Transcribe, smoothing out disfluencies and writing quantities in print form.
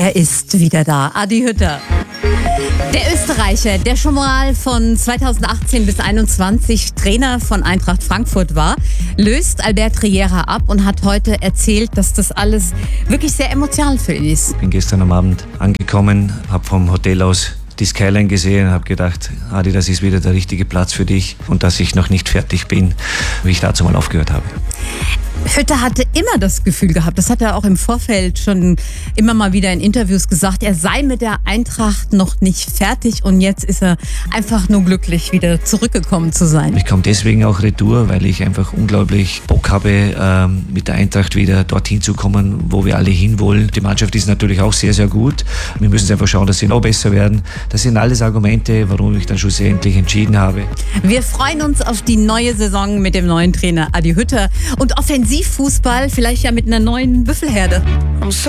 Er ist wieder da, Adi Hütter. Der Österreicher, der schon mal von 2018 bis 2021 Trainer von Eintracht Frankfurt war, löst Albert Riera ab und hat heute erzählt, dass das alles wirklich sehr emotional für ihn ist. Ich bin gestern am Abend angekommen, habe vom Hotel aus die Skyline gesehen und habe gedacht, Adi, das ist wieder der richtige Platz für dich und dass ich noch nicht fertig bin, wie ich dazu mal aufgehört habe. Hütter hatte immer das Gefühl gehabt, das hat er auch im Vorfeld schon immer mal wieder in Interviews gesagt, er sei mit der Eintracht noch nicht fertig und jetzt ist er einfach nur glücklich, wieder zurückgekommen zu sein. Ich komme deswegen auch retour, weil ich einfach unglaublich Bock habe, mit der Eintracht wieder dorthin zu kommen, wo wir alle hinwollen. Die Mannschaft ist natürlich auch sehr, sehr gut. Wir müssen jetzt einfach schauen, dass sie noch besser werden. Das sind alles Argumente, warum ich dann schlussendlich entschieden habe. Wir freuen uns auf die neue Saison mit dem neuen Trainer Adi Hütter und Offensivfußball vielleicht ja mit einer neuen Büffelherde.